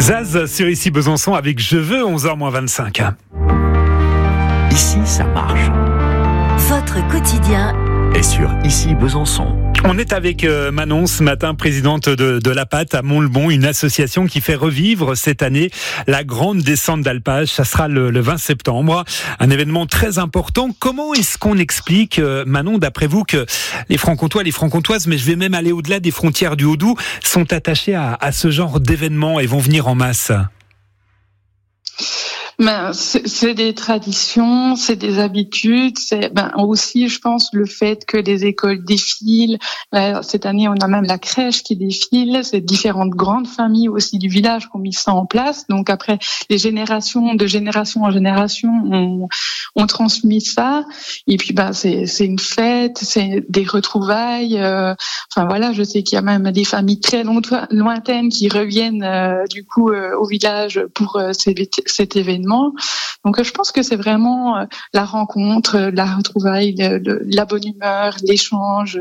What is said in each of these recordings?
Zaz sur Ici Besançon avec Je veux 11h-25. Ici, ça marche. Votre quotidien Et sur Ici Besançon. On est avec Manon ce matin, présidente de la Patte à Montlebon, une association qui fait revivre cette année la grande descente d'alpage. Ça sera le 20 septembre, un événement très important. Comment est-ce qu'on explique, Manon, d'après vous, que les Franc-Comtois, les Franc-Comtoises, mais je vais même aller au-delà des frontières du Haut-Doubs, sont attachés à ce genre d'événements et vont venir en masse? C'est des traditions, c'est des habitudes, c'est aussi, je pense, le fait que les écoles défilent. Là, cette année, on a même la crèche qui défile. C'est différentes grandes familles aussi du village qui ont mis ça en place. Donc après, les générations, de génération en génération, ont transmis ça. Et puis, c'est une fête, c'est des retrouvailles. Je sais qu'il y a même des familles très lointaines qui reviennent au village pour cet événement. Donc je pense que c'est vraiment la rencontre, la retrouvaille, la bonne humeur, l'échange.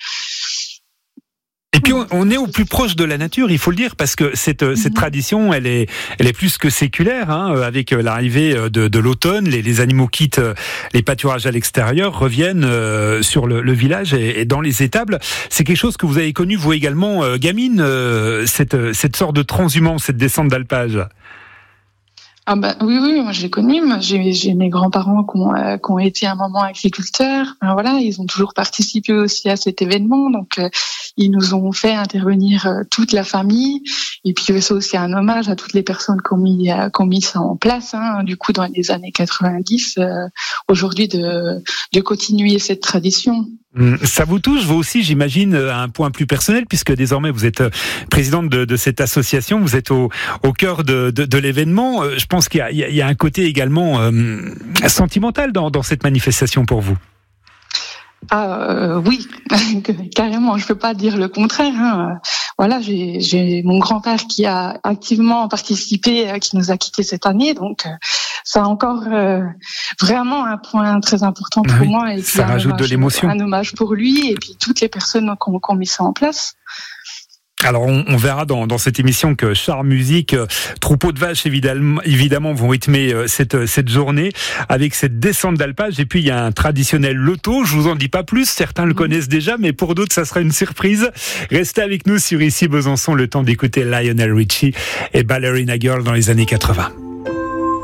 Et puis on est au plus proche de la nature, il faut le dire, parce que cette tradition, elle est plus que séculaire, avec l'arrivée de l'automne, les animaux quittent les pâturages à l'extérieur, reviennent sur le village et dans les étables. C'est quelque chose que vous avez connu vous également, gamine, cette sorte de transhumance, cette descente d'alpage. Oui, moi j'ai connu. J'ai mes grands-parents qui ont été un moment agriculteurs. Ils ont toujours participé aussi à cet événement, donc ils nous ont fait intervenir toute la famille. Et puis c'est aussi un hommage à toutes les personnes qui ont mis ça en place. Du coup, dans les années 90, aujourd'hui de continuer cette tradition. Ça vous touche, vous aussi, j'imagine, à un point plus personnel, puisque désormais vous êtes présidente de cette association, vous êtes au cœur de l'événement. Je pense qu'il y a un côté également sentimental dans cette manifestation pour vous. Oui, carrément, je peux pas dire le contraire. J'ai mon grand-père qui a activement participé, qui nous a quittés cette année, donc ça a encore vraiment un point très important pour moi. Et puis ça rajoute de l'émotion. Un hommage pour lui et puis toutes les personnes qui ont mis ça en place. Alors on verra dans cette émission que Char Musique, troupeau de vaches évidemment vont rythmer cette journée avec cette descente d'alpage. Et puis il y a un traditionnel loto, je vous en dis pas plus, certains le connaissent déjà, mais pour d'autres ça sera une surprise. Restez avec nous sur Ici Besançon, le temps d'écouter Lionel Richie et Ballerina Girl dans les années 80.